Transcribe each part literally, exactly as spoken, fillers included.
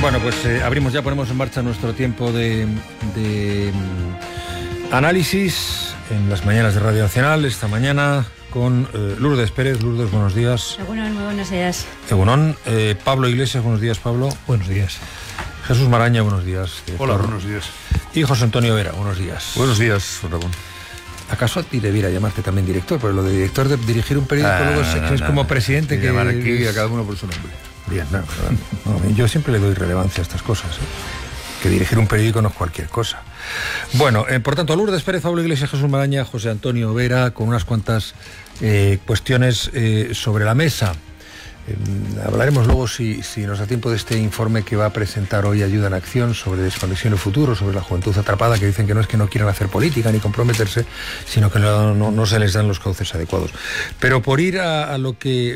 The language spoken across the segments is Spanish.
Bueno, pues eh, abrimos ya, ponemos en marcha nuestro tiempo de, de um, análisis en las mañanas de Radio Nacional, esta mañana con eh, Lourdes Pérez. Lourdes, buenos días. Egunon, muy buenos días. Egunon. Eh, Pablo Iglesias, buenos días, Pablo. Buenos días. Jesús Maraña, buenos días. Hola, buenos días. Y José Antonio Vera, buenos días. Buenos días, Ramón. ¿Acaso a ti debiera llamarte también director? Pero lo de director de dirigir un periódico ah, luego es, no, es no, como no. presidente que... llamar aquí a cada uno por su nombre. Bien, no, no, no, yo siempre le doy relevancia a estas cosas, ¿eh? Que dirigir un periódico no es cualquier cosa. Bueno, eh, por tanto, Lourdes Pérez, Pablo Iglesias, Jesús Maraña, José Antonio Vera, con unas cuantas eh, cuestiones eh, sobre la mesa. Eh, hablaremos luego, si, si nos da tiempo, de este informe que va a presentar hoy Ayuda en Acción sobre desconexión y futuro, sobre la juventud atrapada, que dicen que no es que no quieran hacer política ni comprometerse, sino que no, no, no se les dan los cauces adecuados. Pero por ir a, a lo que...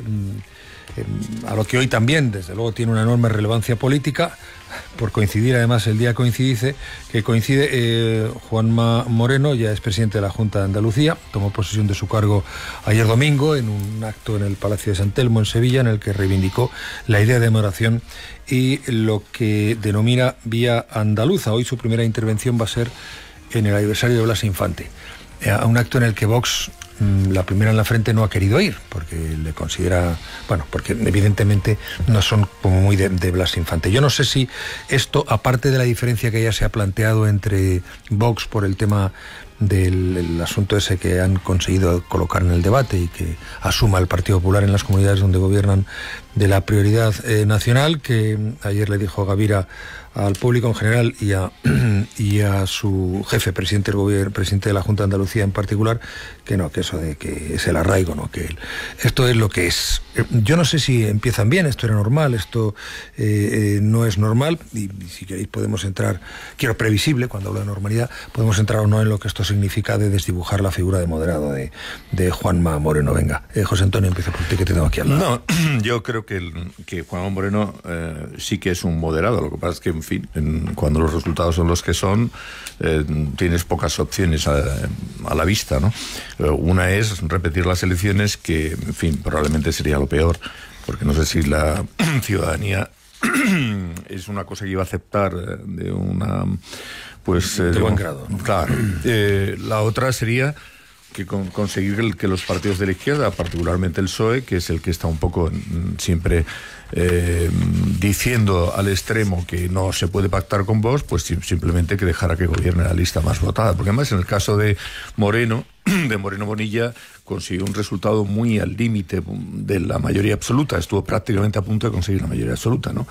a lo que hoy también, desde luego, tiene una enorme relevancia política, por coincidir, además, el día coincide, que coincide eh, Juanma Moreno, ya es presidente de la Junta de Andalucía, tomó posesión de su cargo ayer domingo en un acto en el Palacio de San Telmo, en Sevilla, en el que reivindicó la idea de demoración y lo que denomina Vía Andaluza. Hoy su primera intervención va a ser en el aniversario de Blas Infante, eh, a un acto en el que Vox, la primera en la frente, no ha querido ir, porque le considera, bueno, porque evidentemente no son como muy de, de Blas Infante. Yo no sé si esto, aparte de la diferencia que ya se ha planteado entre Vox por el tema del el asunto ese que han conseguido colocar en el debate y que asuma el Partido Popular en las comunidades donde gobiernan, de la prioridad eh, nacional, que ayer le dijo Gavira al público en general y a, y a su jefe, presidente del gobierno, presidente de la Junta de Andalucía en particular, que no, que eso de que es el arraigo, no, que el, esto es lo que es. Yo no sé si empiezan bien, esto era normal, esto eh, eh, no es normal, y, y si queréis podemos entrar, quiero previsible, cuando hablo de normalidad, podemos entrar o no en lo que esto significa de desdibujar la figura de moderado de, de Juanma Moreno. Venga, eh, José Antonio, empieza por ti, que te tengo aquí al lado. No, yo creo que, el, que Juanma Moreno eh, sí que es un moderado, lo que pasa es que, en fin, en, cuando los resultados son los que son, eh, tienes pocas opciones a, a la vista, ¿no? Eh, una es repetir las elecciones, que, en fin, probablemente sería lo peor, porque no sé si la ciudadanía es una cosa que iba a aceptar de una... pues de eh, buen grado, ¿no? Claro. Eh, la otra sería que con, conseguir el, que los partidos de la izquierda, particularmente el P S O E, que es el que está un poco mm, siempre eh, diciendo al extremo que no se puede pactar con Vox, pues simplemente que dejara que gobierne la lista más votada. Porque además, en el caso de Moreno, de Moreno Bonilla, consiguió un resultado muy al límite de la mayoría absoluta. Estuvo prácticamente a punto de conseguir la mayoría absoluta, ¿no?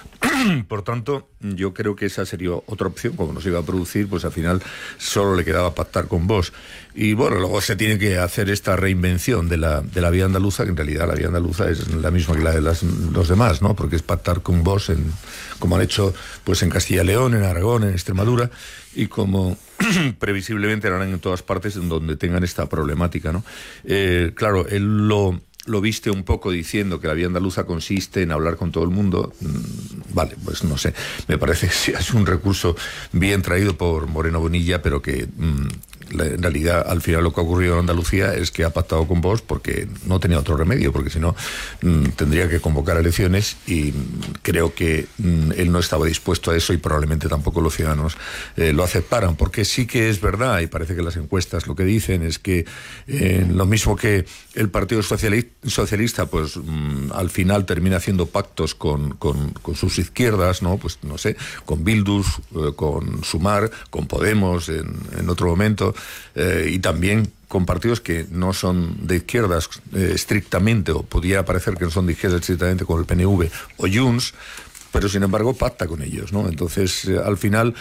Por tanto, yo creo que esa sería otra opción. Como no se iba a producir, pues al final solo le quedaba pactar con Vox. Y bueno, luego se tiene que hacer esta reinvención de la, de la vía andaluza, que en realidad la vía andaluza es la misma que la de las, los demás, ¿no? Porque es pactar con Vox, en, como han hecho pues en Castilla y León, en Aragón, en Extremadura, y como previsiblemente harán en todas partes en donde tengan esta problemática, ¿no? Eh, claro, él lo... lo viste un poco diciendo que la vía andaluza consiste en hablar con todo el mundo. Vale, pues no sé, me parece que es un recurso bien traído por Moreno Bonilla, pero que mmm, en realidad al final lo que ha ocurrido en Andalucía es que ha pactado con Vox porque no tenía otro remedio, porque si no mmm, tendría que convocar elecciones, y creo que mmm, él no estaba dispuesto a eso, y probablemente tampoco los ciudadanos eh, lo aceptaran, porque sí que es verdad, y parece que las encuestas lo que dicen es que eh, lo mismo que el Partido Socialista socialista pues mmm, al final termina haciendo pactos con, con, con sus izquierdas, ¿no? Pues no sé, con Bildus, eh, con Sumar, con Podemos en, en otro momento, eh, y también con partidos que no son de izquierdas eh, estrictamente, o podría parecer que no son de izquierdas estrictamente, como el P N V o Junts, pero sin embargo pacta con ellos, ¿no? Entonces, eh, al final,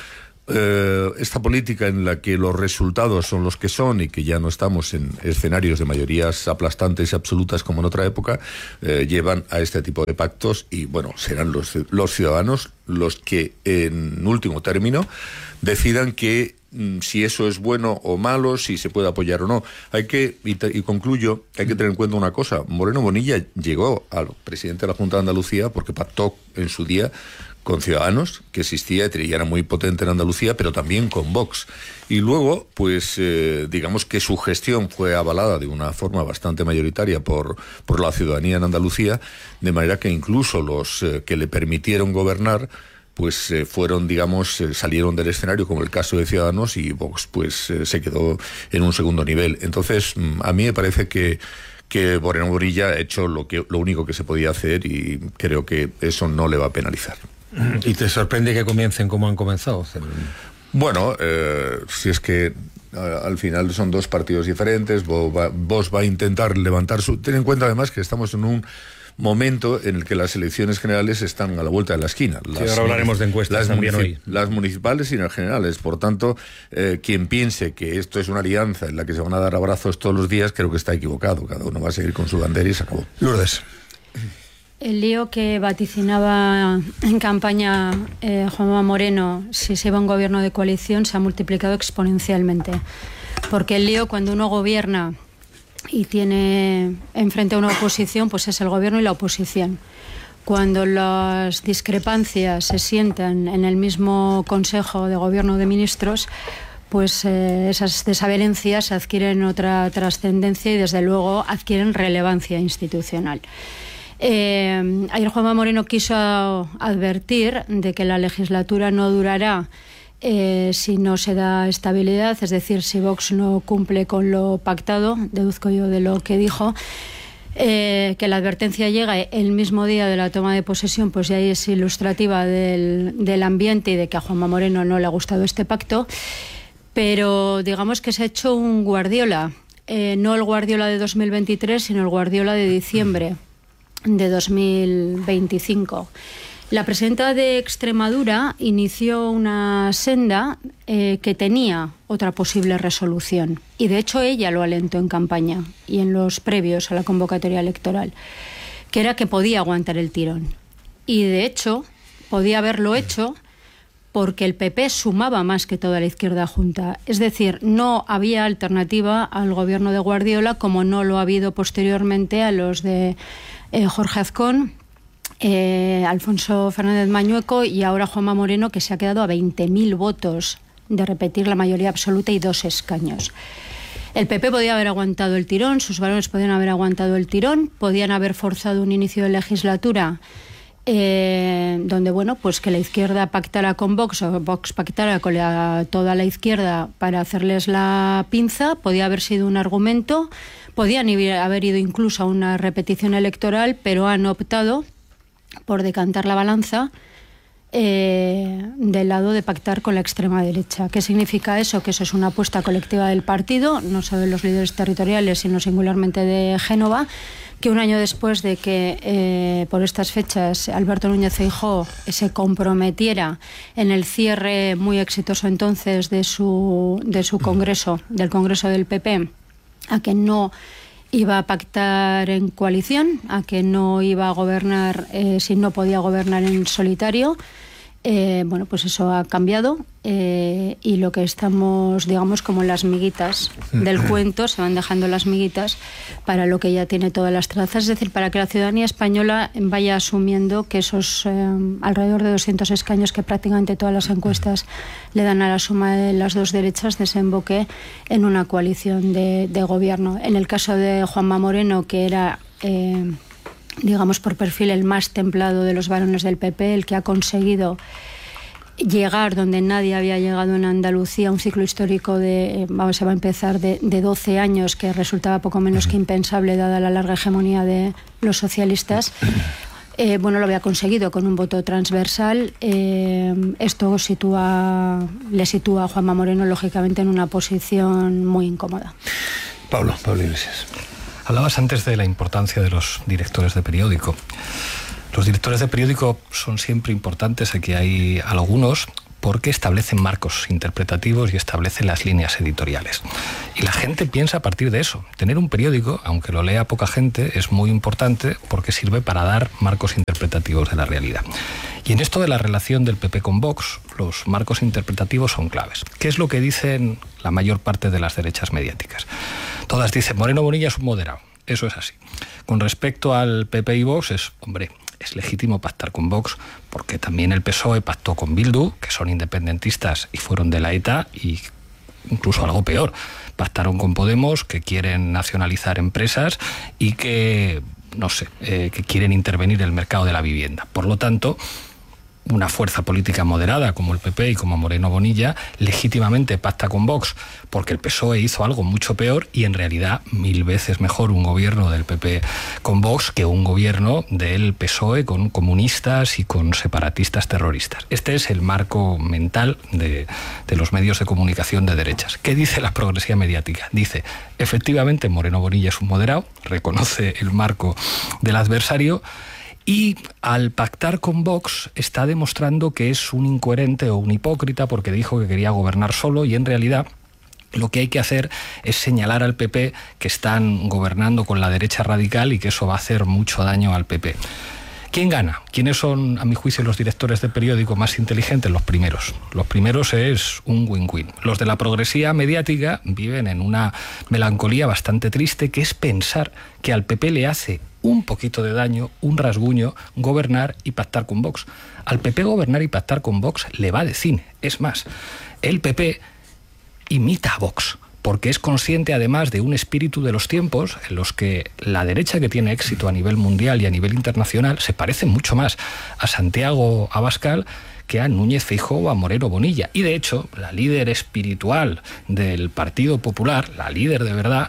Eh, esta política en la que los resultados son los que son y que ya no estamos en escenarios de mayorías aplastantes y absolutas como en otra época, eh, llevan a este tipo de pactos, y bueno, serán los, los ciudadanos los que en último término decidan que mm, si eso es bueno o malo, si se puede apoyar o no. Hay que, y, te, y concluyo, hay que tener en cuenta una cosa: Moreno Bonilla llegó al presidente de la Junta de Andalucía porque pactó en su día con Ciudadanos, que existía y era muy potente en Andalucía, pero también con Vox. Y luego, pues, eh, digamos que su gestión fue avalada de una forma bastante mayoritaria por, por la ciudadanía en Andalucía, de manera que incluso los eh, que le permitieron gobernar pues eh, fueron, digamos, eh, salieron del escenario, como el caso de Ciudadanos, y Vox pues eh, se quedó en un segundo nivel. Entonces, a mí me parece que que Moreno Bonilla ha hecho lo que lo único que se podía hacer, y creo que eso no le va a penalizar. ¿Y te sorprende que comiencen como han comenzado? Bueno, eh, si es que al final son dos partidos diferentes, Vox va, Vox va a intentar levantar su... Ten en cuenta además que estamos en un momento en el que las elecciones generales están a la vuelta de la esquina. Las, sí, ahora hablaremos de encuestas las también hoy. Las municipales y las generales. Por tanto, eh, quien piense que esto es una alianza en la que se van a dar abrazos todos los días, creo que está equivocado. Cada uno va a seguir con su bandera y se acabó. Lourdes. El lío que vaticinaba en campaña eh, Juanma Moreno, si se iba a un gobierno de coalición, se ha multiplicado exponencialmente. Porque el lío, cuando uno gobierna y tiene enfrente a una oposición, pues es el gobierno y la oposición. Cuando las discrepancias se sientan en el mismo Consejo de Gobierno de Ministros, pues eh, esas desavenencias adquieren otra trascendencia y desde luego adquieren relevancia institucional. Eh, ayer Juanma Moreno quiso advertir de que la legislatura no durará eh, si no se da estabilidad, es decir, si Vox no cumple con lo pactado, deduzco yo de lo que dijo, eh, que la advertencia llega el mismo día de la toma de posesión, pues ya es ilustrativa del, del ambiente y de que a Juanma Moreno no le ha gustado este pacto, pero digamos que se ha hecho un Guardiola, eh, no el Guardiola de dos mil veintitrés, sino el Guardiola de diciembre de dos mil veinticinco. La presidenta de Extremadura inició una senda eh, que tenía otra posible resolución, y de hecho ella lo alentó en campaña y en los previos a la convocatoria electoral, que era que podía aguantar el tirón, y de hecho podía haberlo hecho porque el P P sumaba más que toda la izquierda junta. Es decir, no había alternativa al gobierno de Guardiola, como no lo ha habido posteriormente a los de eh, Jorge Azcón, eh, Alfonso Fernández Mañueco y ahora Juanma Moreno, que se ha quedado a veinte mil votos de repetir la mayoría absoluta y dos escaños. El P P podía haber aguantado el tirón, sus varones podían haber aguantado el tirón, podían haber forzado un inicio de legislatura Eh, donde bueno, pues que la izquierda pactara con Vox o Vox pactara con la, toda la izquierda para hacerles la pinza. Podía haber sido un argumento, podían haber ido incluso a una repetición electoral, pero han optado por decantar la balanza eh, del lado de pactar con la extrema derecha. ¿Qué significa eso? Que eso es una apuesta colectiva del partido, no solo de los líderes territoriales, sino singularmente de Génova, que un año después de que eh, por estas fechas Alberto Núñez Feijóo se comprometiera en el cierre muy exitoso entonces de su, de su congreso, del congreso del P P, a que no iba a pactar en coalición, a que no iba a gobernar eh, si no podía gobernar en solitario. Eh, bueno, pues eso ha cambiado eh, y lo que estamos, digamos, como las miguitas del cuento, se van dejando las miguitas para lo que ya tiene todas las trazas, es decir, para que la ciudadanía española vaya asumiendo que esos eh, alrededor de doscientos escaños que prácticamente todas las encuestas le dan a la suma de las dos derechas desemboque en una coalición de, de gobierno. En el caso de Juanma Moreno, que era Eh, digamos por perfil el más templado de los varones del P P, el que ha conseguido llegar donde nadie había llegado en Andalucía, un ciclo histórico de, vamos, se va a empezar de, de doce años, que resultaba poco menos que impensable dada la larga hegemonía de los socialistas. Eh, bueno, lo había conseguido con un voto transversal. Eh, esto sitúa, le sitúa a Juanma Moreno lógicamente en una posición muy incómoda. Pablo, Pablo Iglesias. Hablabas antes de la importancia de los directores de periódico. Los directores de periódico son siempre importantes, aquí hay algunos, porque establecen marcos interpretativos y establecen las líneas editoriales. Y la gente piensa a partir de eso. Tener un periódico, aunque lo lea poca gente, es muy importante porque sirve para dar marcos interpretativos de la realidad. Y en esto de la relación del P P con Vox, los marcos interpretativos son claves. ¿Qué es lo que dicen la mayor parte de las derechas mediáticas? Todas dicen, Moreno Bonilla es un moderado. Eso es así. Con respecto al P P y Vox, es, hombre, es legítimo pactar con Vox, porque también el P S O E pactó con Bildu, que son independentistas y fueron de la ETA, y incluso algo peor, pactaron con Podemos, que quieren nacionalizar empresas y que, no sé, eh, que quieren intervenir en el mercado de la vivienda. Por lo tanto, una fuerza política moderada como el P P y como Moreno Bonilla legítimamente pacta con Vox porque el P S O E hizo algo mucho peor y en realidad mil veces mejor un gobierno del P P con Vox que un gobierno del P S O E con comunistas y con separatistas terroristas. Este es el marco mental de, de los medios de comunicación de derechas. ¿Qué dice la progresía mediática? Dice, efectivamente Moreno Bonilla es un moderado, reconoce el marco del adversario, y al pactar con Vox está demostrando que es un incoherente o un hipócrita porque dijo que quería gobernar solo y en realidad lo que hay que hacer es señalar al P P que están gobernando con la derecha radical y que eso va a hacer mucho daño al P P. ¿Quién gana? ¿Quiénes son, a mi juicio, los directores de periódico más inteligentes? Los primeros. Los primeros es un win-win. Los de la progresía mediática viven en una melancolía bastante triste, que es pensar que al P P le hace un poquito de daño, un rasguño, gobernar y pactar con Vox. Al P P gobernar y pactar con Vox le va de cine. Es más, el P P imita a Vox, porque es consciente además de un espíritu de los tiempos en los que la derecha que tiene éxito a nivel mundial y a nivel internacional se parece mucho más a Santiago Abascal que a Núñez Feijóo o a Moreno Bonilla. Y de hecho, la líder espiritual del Partido Popular, la líder de verdad,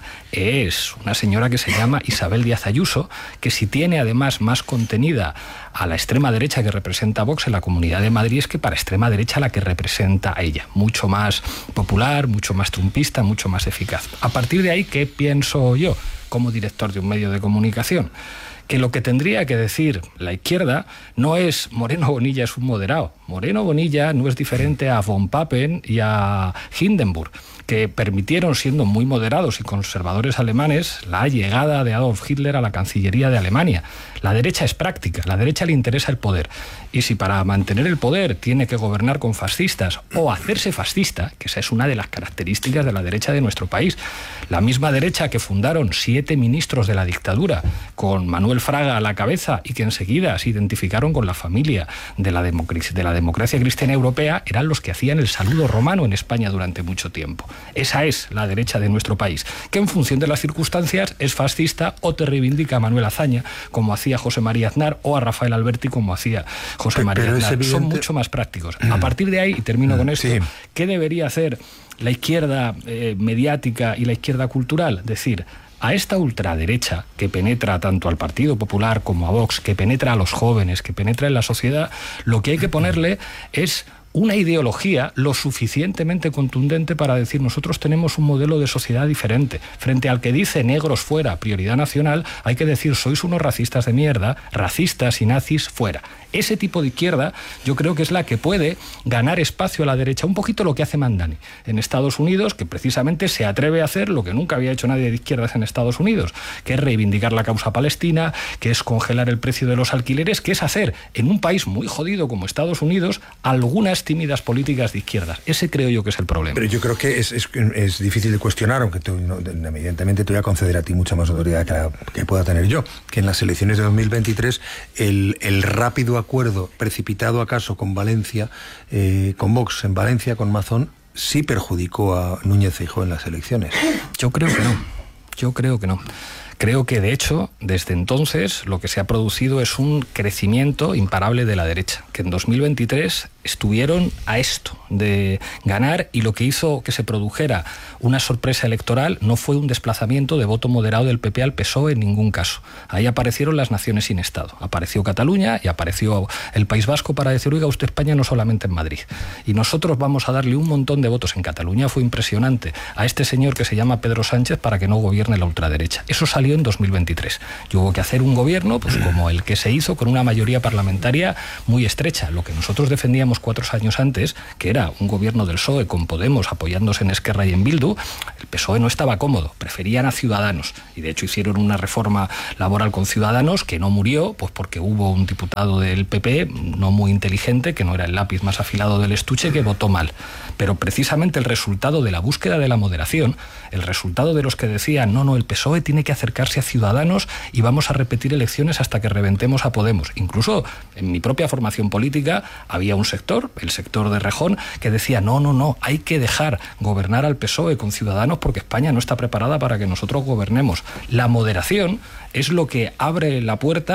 es una señora que se llama Isabel Díaz Ayuso, que si tiene además más contenida a la extrema derecha que representa Vox en la Comunidad de Madrid, es que para extrema derecha la que representa a ella. Mucho más popular, mucho más trumpista, mucho más eficaz. A partir de ahí, ¿qué pienso yo como director de un medio de comunicación? Que lo que tendría que decir la izquierda no es Moreno Bonilla es un moderado. Moreno Bonilla no es diferente a von Papen y a Hindenburg, que permitieron, siendo muy moderados y conservadores alemanes, la llegada de Adolf Hitler a la Cancillería de Alemania. La derecha es práctica, la derecha le interesa el poder. Y si para mantener el poder tiene que gobernar con fascistas o hacerse fascista, que esa es una de las características de la derecha de nuestro país, la misma derecha que fundaron siete ministros de la dictadura con Manuel Fraga a la cabeza y que enseguida se identificaron con la familia de la, democracia, de la democracia cristiana europea, eran los que hacían el saludo romano en España durante mucho tiempo. Esa es la derecha de nuestro país, que en función de las circunstancias es fascista o te reivindica a Manuel Azaña, como hacía José María Aznar, o a Rafael Alberti, como hacía José María Aznar. Evidente... Son mucho más prácticos. A partir de ahí, y termino con esto, sí. ¿Qué debería hacer la izquierda eh, mediática y la izquierda cultural? Decir, a esta ultraderecha que penetra tanto al Partido Popular como a Vox, que penetra a los jóvenes, que penetra en la sociedad, lo que hay que ponerle es una ideología lo suficientemente contundente para decir nosotros tenemos un modelo de sociedad diferente. Frente al que dice negros fuera, prioridad nacional, hay que decir sois unos racistas de mierda, racistas y nazis fuera. Ese tipo de izquierda yo creo que es la que puede ganar espacio a la derecha, un poquito lo que hace Mandani en Estados Unidos, que precisamente se atreve a hacer lo que nunca había hecho nadie de izquierdas en Estados Unidos, que es reivindicar la causa palestina, que es congelar el precio de los alquileres, que es hacer en un país muy jodido como Estados Unidos algunas tímidas políticas de izquierdas. Ese creo yo que es el problema. Pero yo creo que es, es, es difícil de cuestionar, aunque tú, no, evidentemente te voy a conceder a ti mucha más autoridad que, la, que pueda tener yo, que en las elecciones de dos mil veintitrés el, el rápido acuerdo, precipitado acaso con Valencia, eh, con Vox en Valencia, con Mazón, sí perjudicó a Núñez Feijóo en las elecciones. Yo creo que no. Yo creo que no. Creo que, de hecho, desde entonces lo que se ha producido es un crecimiento imparable de la derecha, que en dos mil veintitrés estuvieron a esto de ganar, y lo que hizo que se produjera una sorpresa electoral no fue un desplazamiento de voto moderado del P P al P S O E en ningún caso. Ahí aparecieron las naciones sin Estado. Apareció Cataluña y apareció el País Vasco para decir, oiga, usted España no solamente en Madrid. Y nosotros vamos a darle un montón de votos. En Cataluña fue impresionante a este señor que se llama Pedro Sánchez para que no gobierne la ultraderecha. Eso salió en dos mil veintitrés. Y hubo que hacer un gobierno pues como el que se hizo, con una mayoría parlamentaria muy estrecha. Lo que nosotros defendíamos cuatro años antes, que era un gobierno del P S O E con Podemos apoyándose en Esquerra y en Bildu, el P S O E no estaba cómodo, preferían a Ciudadanos, y de hecho hicieron una reforma laboral con Ciudadanos que no murió, pues porque hubo un diputado del P P no muy inteligente, que no era el lápiz más afilado del estuche, que votó mal. Pero precisamente el resultado de la búsqueda de la moderación, el resultado de los que decían, no, no, el P S O E tiene que acercarse a Ciudadanos y vamos a repetir elecciones hasta que reventemos a Podemos. Incluso en mi propia formación política había un sector, el sector de Rejón, que decía, no, no, no, hay que dejar gobernar al P S O E con Ciudadanos porque España no está preparada para que nosotros gobernemos. La moderación es lo que abre la puerta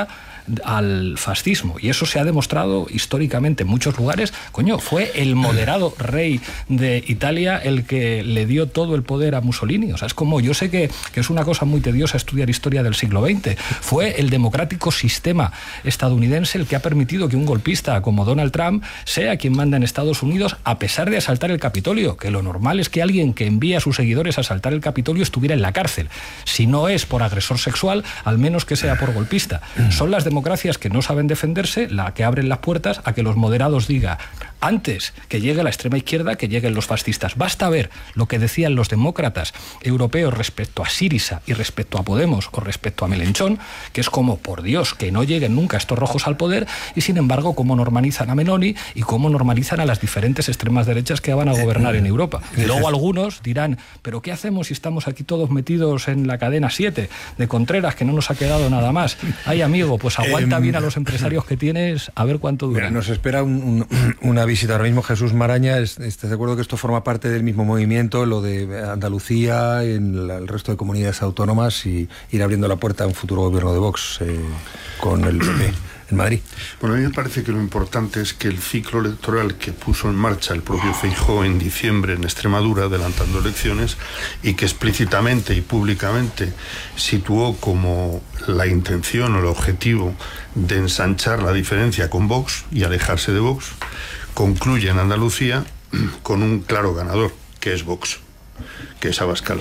al fascismo. Y eso se ha demostrado históricamente en muchos lugares. Coño, fue el moderado rey de Italia el que le dio todo el poder a Mussolini. O sea, es como, yo sé que, que es una cosa muy tediosa estudiar historia del siglo veinte. Fue el democrático sistema estadounidense el que ha permitido que un golpista como Donald Trump sea quien manda en Estados Unidos, a pesar de asaltar el Capitolio, que lo normal es que alguien que envía a sus seguidores a asaltar el Capitolio estuviera en la cárcel. Si no es por agresor sexual, al menos que sea por golpista. Son las democracias que no saben defenderse la que abren las puertas a que los moderados digan, antes que llegue la extrema izquierda, que lleguen los fascistas. Basta ver lo que decían los demócratas europeos respecto a Syriza y respecto a Podemos o respecto a Melenchón, que es como, por Dios, que no lleguen nunca estos rojos al poder, y sin embargo cómo normalizan a Meloni y cómo normalizan a las diferentes extremas derechas que van a gobernar en Europa. Y luego algunos dirán, pero ¿qué hacemos si estamos aquí todos metidos en la cadena siete de Contreras, que no nos ha quedado nada más? Ay, amigo, pues aguanta bien a los empresarios que tienes, a ver cuánto dura. Mira, nos espera un, un, una visita ahora mismo Jesús Maraña. ¿Estás de acuerdo que esto forma parte del mismo movimiento, lo de Andalucía, en la, el resto de comunidades autónomas, y ir abriendo la puerta a un futuro gobierno de Vox eh, con el P P en Madrid? Bueno, a mí me parece que lo importante es que el ciclo electoral que puso en marcha el propio Feijóo en diciembre en Extremadura, adelantando elecciones, y que explícitamente y públicamente situó como la intención o el objetivo de ensanchar la diferencia con Vox y alejarse de Vox, concluye en Andalucía con un claro ganador, que es Vox, que es Abascal.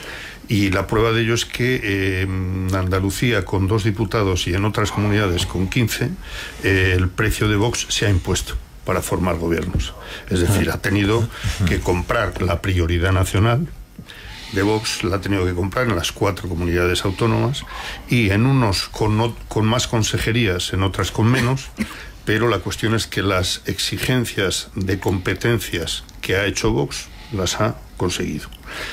Y la prueba de ello es que eh, en Andalucía, con dos diputados, y en otras comunidades con quince, eh, el precio de Vox se ha impuesto para formar gobiernos. Es decir, ha tenido que comprar la prioridad nacional de Vox, la ha tenido que comprar en las cuatro comunidades autónomas, y en unos con, no, con más consejerías, en otras con menos, pero la cuestión es que las exigencias de competencias que ha hecho Vox las ha conseguido.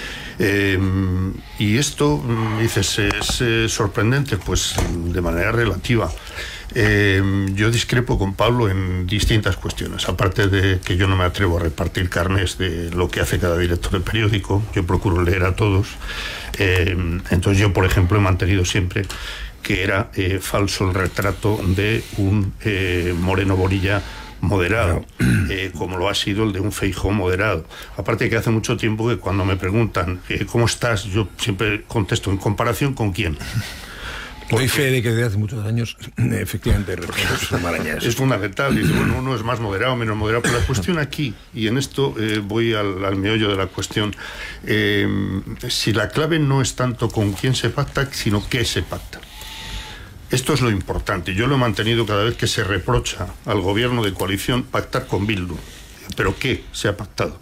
Eh, y esto, dices, es, es sorprendente, pues de manera relativa. Eh, yo discrepo con Pablo en distintas cuestiones, aparte de que yo no me atrevo a repartir carnes de lo que hace cada director de periódico. Yo procuro leer a todos. Eh, entonces yo, por ejemplo, he mantenido siempre que era eh, falso el retrato de un eh, Moreno Bonilla moderado, eh, como lo ha sido el de un Feijóo moderado. Aparte que hace mucho tiempo que cuando me preguntan eh, ¿cómo estás?, yo siempre contesto, ¿en comparación con quién? Doy fe de que desde hace muchos años, efectivamente, es, es fundamental. Dice, bueno, uno es más moderado, menos moderado, pero la cuestión aquí, y en esto eh, voy al, al meollo de la cuestión, eh, si la clave no es tanto con quién se pacta, sino qué se pacta. Esto es lo importante. Yo lo he mantenido cada vez que se reprocha al gobierno de coalición pactar con Bildu. ¿Pero qué se ha pactado?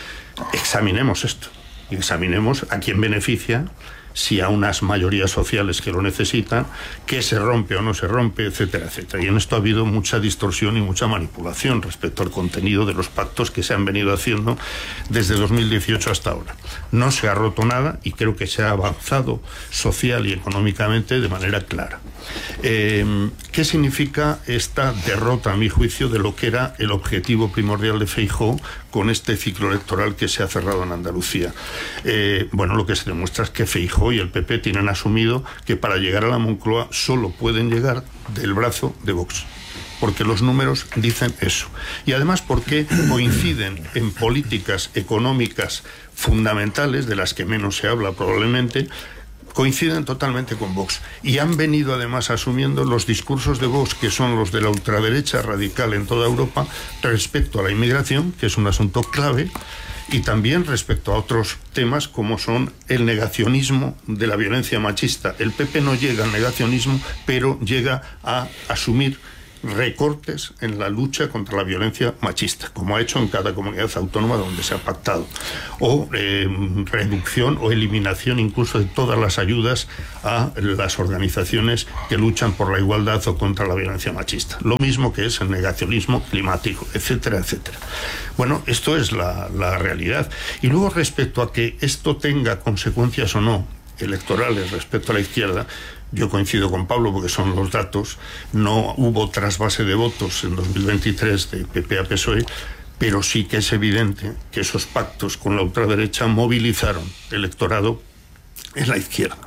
Examinemos esto. Y examinemos a quién beneficia, si a unas mayorías sociales que lo necesitan, qué se rompe o no se rompe, etcétera, etcétera. Y en esto ha habido mucha distorsión y mucha manipulación respecto al contenido de los pactos que se han venido haciendo desde dos mil dieciocho hasta ahora. No se ha roto nada y creo que se ha avanzado social y económicamente de manera clara. Eh, ¿Qué significa esta derrota, a mi juicio, de lo que era el objetivo primordial de Feijóo con este ciclo electoral que se ha cerrado en Andalucía? Eh, bueno, lo que se demuestra es que Feijóo y el P P tienen asumido que para llegar a la Moncloa solo pueden llegar del brazo de Vox, porque los números dicen eso. Y además porque coinciden en políticas económicas fundamentales, de las que menos se habla probablemente, coinciden totalmente con Vox. Y han venido además asumiendo los discursos de Vox, que son los de la ultraderecha radical en toda Europa, respecto a la inmigración, que es un asunto clave, y también respecto a otros temas como son el negacionismo de la violencia machista. El P P no llega al negacionismo, pero llega a asumir recortes en la lucha contra la violencia machista, como ha hecho en cada comunidad autónoma donde se ha pactado, o eh, reducción o eliminación incluso de todas las ayudas a las organizaciones que luchan por la igualdad o contra la violencia machista. Lo mismo que es el negacionismo climático, etcétera, etcétera. Bueno, esto es la, la realidad. Y luego, respecto a que esto tenga consecuencias o no electorales respecto a la izquierda, yo coincido con Pablo porque son los datos. No hubo trasvase de votos en dos mil veintitrés de P P a P S O E, pero sí que es evidente que esos pactos con la ultraderecha movilizaron electorado en la izquierda.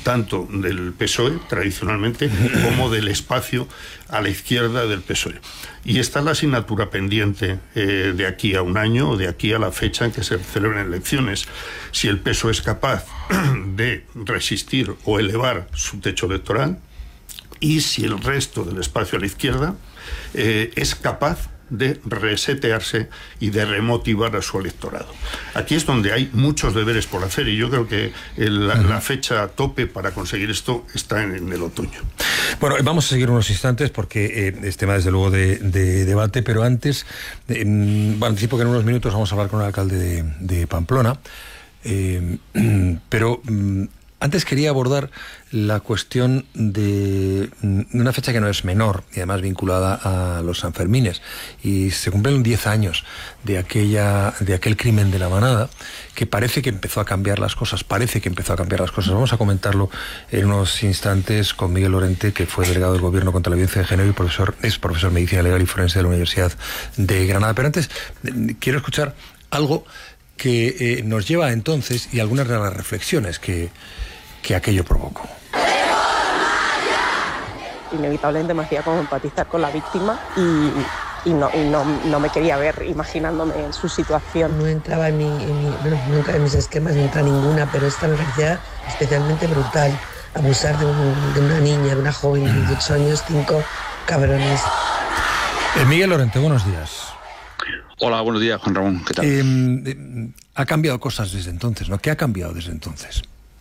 tanto del P S O E, tradicionalmente, como del espacio a la izquierda del P S O E. Y está la asignatura pendiente eh, de aquí a un año, o de aquí a la fecha en que se celebren elecciones. Si el P S O E es capaz de resistir o elevar su techo electoral, y si el resto del espacio a la izquierda eh, es capaz de resetearse y de remotivar a su electorado. Aquí es donde hay muchos deberes por hacer, y yo creo que el, la, la fecha tope para conseguir esto está en, en el otoño. Bueno, vamos a seguir unos instantes porque eh, es tema desde luego de, de debate, pero antes eh, bueno, anticipo que en unos minutos vamos a hablar con el alcalde de, de Pamplona, eh, pero antes quería abordar la cuestión de una fecha que no es menor y además vinculada a los Sanfermines, y se cumplen diez años de aquella de aquel crimen de la Manada, que parece que empezó a cambiar las cosas, parece que empezó a cambiar las cosas. Vamos a comentarlo en unos instantes con Miguel Lorente, que fue delegado del Gobierno contra la Violencia de Género y profesor, es profesor de Medicina Legal y Forense de la Universidad de Granada. Pero antes quiero escuchar algo que eh, nos lleva entonces y algunas de las reflexiones que, que aquello provocó. Inevitablemente me hacía como empatizar con la víctima y, y, no, y no, no me quería ver imaginándome en su situación. No entraba en, mi, en, mi, bueno, no entraba en mis esquemas, no entra ninguna, pero esta me parecía especialmente brutal. Abusar de, un, de una niña, de una joven de dieciocho años, cinco cabrones. Eh, Miguel Lorente, buenos días. Hola, buenos días, Juan Ramón. ¿Qué tal? Eh, eh, ha cambiado cosas desde entonces, ¿no? ¿Qué ha cambiado desde entonces?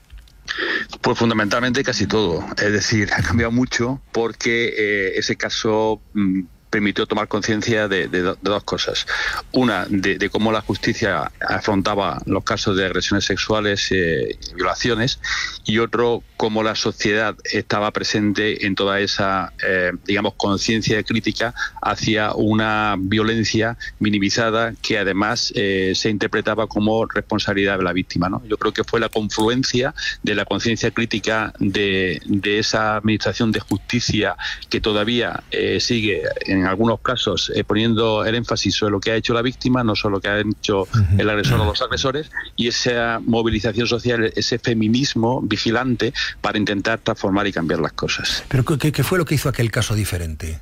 Pues fundamentalmente casi todo. Es decir, ha cambiado mucho porque eh, ese caso mmm, permitió tomar conciencia de, de, de dos cosas. Una, de, de cómo la justicia afrontaba los casos de agresiones sexuales eh, y violaciones, y otro, cómo la sociedad estaba presente en toda esa, eh, digamos, conciencia crítica hacia una violencia minimizada que además eh, se interpretaba como responsabilidad de la víctima, ¿no? Yo creo que fue la confluencia de la conciencia crítica de, de esa administración de justicia que todavía eh, sigue en algunos casos eh, poniendo el énfasis sobre lo que ha hecho la víctima, no solo lo que ha hecho el agresor o los agresores, y esa movilización social, ese feminismo vigilante para intentar transformar y cambiar las cosas. ¿Pero qué, qué fue lo que hizo aquel caso diferente?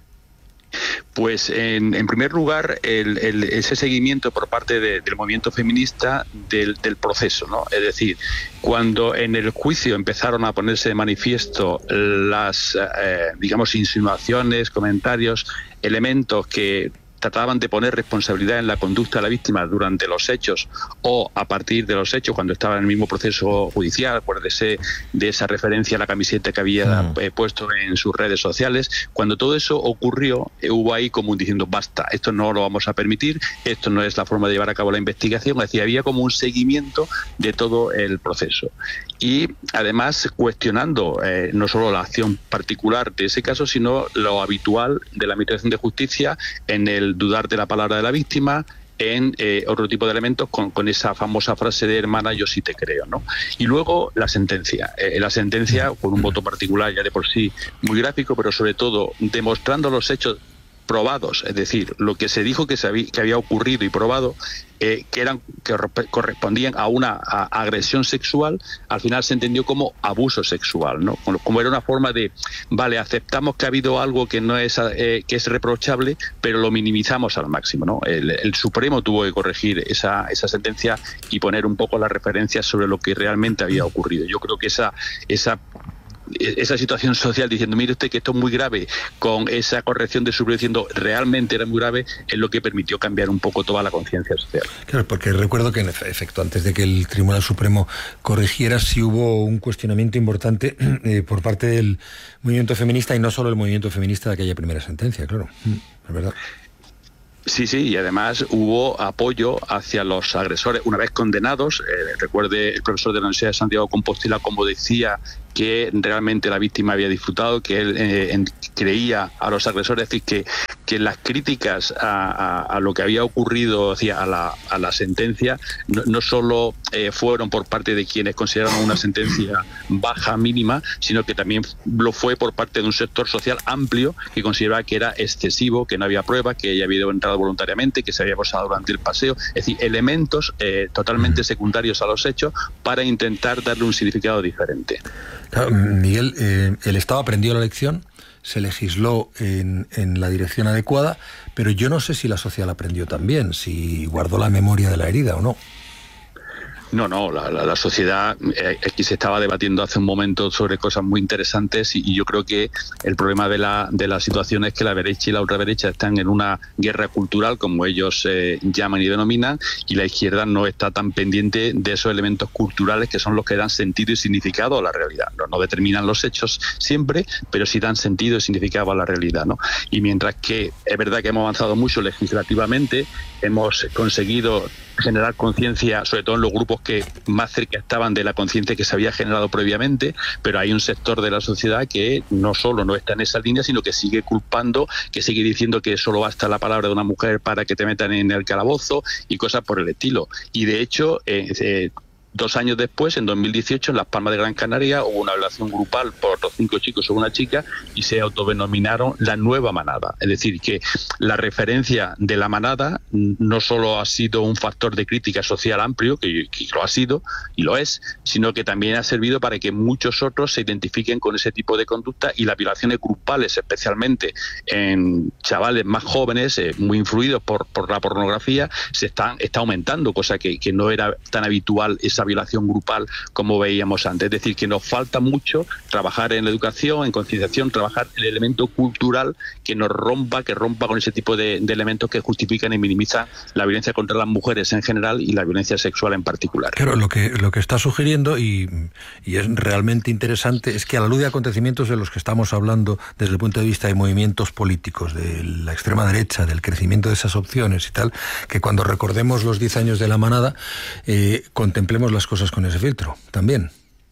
Pues en, en primer lugar el, el, ese seguimiento por parte de, del movimiento feminista del, del proceso, ¿no? Es decir, cuando en el juicio empezaron a ponerse de manifiesto las eh, digamos insinuaciones, comentarios, elementos que trataban de poner responsabilidad en la conducta de la víctima durante los hechos o a partir de los hechos cuando estaba en el mismo proceso judicial, acuérdese de esa referencia a la camiseta que había mm. eh, puesto en sus redes sociales. Cuando todo eso ocurrió, eh, hubo ahí como diciendo basta, esto no lo vamos a permitir, esto no es la forma de llevar a cabo la investigación. Es decir, había como un seguimiento de todo el proceso. Y además cuestionando eh, no solo la acción particular de ese caso, sino lo habitual de la administración de justicia en el dudar de la palabra de la víctima, en eh, otro tipo de elementos con, con esa famosa frase de hermana, yo sí te creo, ¿no? Y luego la sentencia. Eh, la sentencia con un voto particular ya de por sí muy gráfico, pero sobre todo demostrando los hechos probados, es decir, lo que se dijo que, se había, que había ocurrido y probado, eh, que eran que correspondían a una a agresión sexual, al final se entendió como abuso sexual, ¿no? Como, como era una forma de, vale, aceptamos que ha habido algo que no es eh, que es reprochable, pero lo minimizamos al máximo, ¿no? El, el Supremo tuvo que corregir esa esa sentencia y poner un poco las referencias sobre lo que realmente había ocurrido. Yo creo que esa esa esa situación social diciendo, mire usted que esto es muy grave, con esa corrección de su diciendo realmente era muy grave, es lo que permitió cambiar un poco toda la conciencia social. Claro, porque recuerdo que en efecto, antes de que el Tribunal Supremo corrigiera, sí hubo un cuestionamiento importante eh, por parte del movimiento feminista, y no solo el movimiento feminista de aquella primera sentencia, claro, es verdad. Sí, sí, y además hubo apoyo hacia los agresores una vez condenados. Eh, recuerde el profesor de la Universidad de Santiago de Compostela como decía que realmente la víctima había disfrutado, que él eh, en, creía a los agresores, es decir, que, que las críticas a, a, a lo que había ocurrido, o sea, a, la, a la sentencia no, no solo eh, fueron por parte de quienes consideraron una sentencia baja, mínima, sino que también lo fue por parte de un sector social amplio que consideraba que era excesivo, que no había prueba, que ella había entrado voluntariamente, que se había posado durante el paseo, es decir, elementos eh, totalmente secundarios a los hechos para intentar darle un significado diferente. Claro, Miguel, eh, el Estado aprendió la lección, se legisló en, en la dirección adecuada, pero yo no sé si la sociedad la aprendió también, si guardó la memoria de la herida o no. No, no, la, la, la sociedad, eh, aquí se estaba debatiendo hace un momento sobre cosas muy interesantes y, y yo creo que el problema de la, de la situación es que la derecha y la ultraderecha están en una guerra cultural, como ellos eh, llaman y denominan, y la izquierda no está tan pendiente de esos elementos culturales que son los que dan sentido y significado a la realidad. No, no determinan los hechos siempre, pero sí dan sentido y significado a la realidad, ¿no? Y mientras que es verdad que hemos avanzado mucho legislativamente, hemos conseguido generar conciencia, sobre todo en los grupos que más cerca estaban de la conciencia que se había generado previamente, pero hay un sector de la sociedad que no solo no está en esa línea, sino que sigue culpando, que sigue diciendo que solo basta la palabra de una mujer para que te metan en el calabozo y cosas por el estilo. Y de hecho, eh, eh, dos años después, en dos mil dieciocho, en Las Palmas de Gran Canaria, hubo una violación grupal por otros cinco chicos sobre una chica y se autodenominaron la nueva manada. Es decir, que la referencia de la manada no solo ha sido un factor de crítica social amplio, que, que lo ha sido y lo es, sino que también ha servido para que muchos otros se identifiquen con ese tipo de conducta, y las violaciones grupales, especialmente en chavales más jóvenes, eh, muy influidos por, por la pornografía, se están está aumentando, cosa que, que no era tan habitual esa violación grupal como veíamos antes. Es decir, que nos falta mucho trabajar en la educación, en concienciación, trabajar el elemento cultural que nos rompa, que rompa con ese tipo de, de elementos que justifican y minimizan la violencia contra las mujeres en general y la violencia sexual en particular. Claro, lo que, lo que está sugiriendo, y, y es realmente interesante, es que a la luz de acontecimientos de los que estamos hablando desde el punto de vista de movimientos políticos, de la extrema derecha, del crecimiento de esas opciones y tal, que cuando recordemos los diez años de la manada, eh, contemplemos las cosas con ese filtro también.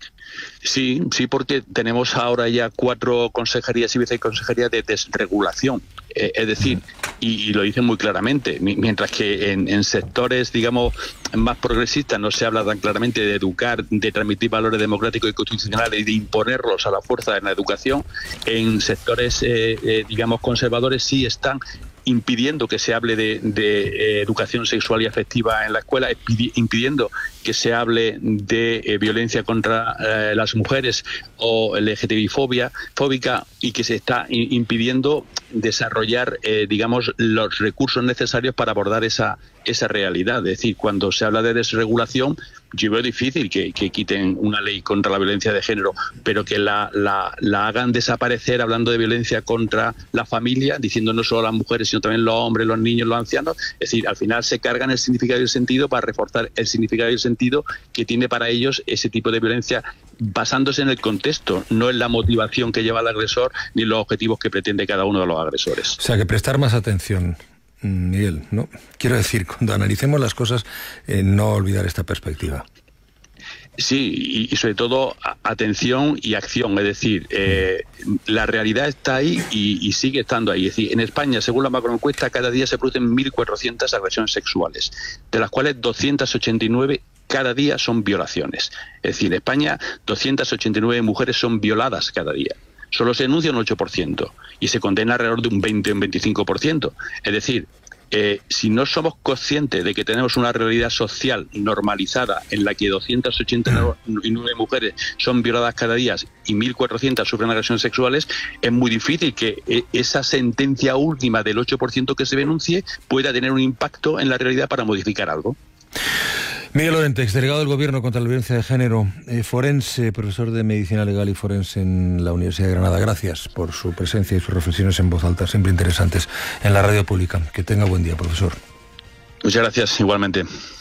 Sí, sí, porque tenemos ahora ya cuatro consejerías y viceconsejerías de desregulación. Eh, es decir, y, y lo dicen muy claramente, mientras que en, en sectores, digamos, más progresistas no se habla tan claramente de educar, de transmitir valores democráticos y constitucionales y de imponerlos a la fuerza en la educación, en sectores, eh, eh, digamos, conservadores sí están impidiendo que se hable de, de eh, educación sexual y afectiva en la escuela, impidiendo que se hable de eh, violencia contra eh, las mujeres o L G T B I fobia, fóbica, y que se está impidiendo desarrollar, eh, digamos, los recursos necesarios para abordar esa esa realidad. Es decir, cuando se habla de desregulación, yo veo difícil que, que quiten una ley contra la violencia de género, pero que la, la, la hagan desaparecer hablando de violencia contra la familia, diciendo no solo las mujeres, sino también los hombres, los niños, los ancianos. Es decir, al final se cargan el significado y el sentido para reforzar el significado y el sentido que tiene para ellos ese tipo de violencia, basándose en el contexto, no en la motivación que lleva al agresor ni en los objetivos que pretende cada uno de los agresores. O sea, que prestar más atención, Miguel, ¿no? Quiero decir, cuando analicemos las cosas, eh, no olvidar esta perspectiva. Sí, y, y sobre todo a, atención y acción, es decir, eh, la realidad está ahí y, y sigue estando ahí. Es decir, en España, según la macroencuesta, cada día se producen mil cuatrocientas agresiones sexuales, de las cuales doscientas ochenta y nueve cada día son violaciones. Es decir, en España, doscientas ochenta y nueve mujeres son violadas cada día. Solo se denuncia un ocho por ciento y se condena alrededor de un veinte o un veinticinco por ciento. Es decir, eh, si no somos conscientes de que tenemos una realidad social normalizada en la que doscientas ochenta y nueve mujeres son violadas cada día y mil cuatrocientas sufren agresiones sexuales, es muy difícil que eh, esa sentencia última del ocho por ciento que se denuncie pueda tener un impacto en la realidad para modificar algo. Miguel Lorente, exdelegado del Gobierno contra la Violencia de Género, eh, forense, profesor de Medicina Legal y Forense en la Universidad de Granada. Gracias por su presencia y sus reflexiones en voz alta, siempre interesantes, en la radio pública. Que tenga buen día, profesor. Muchas gracias, igualmente.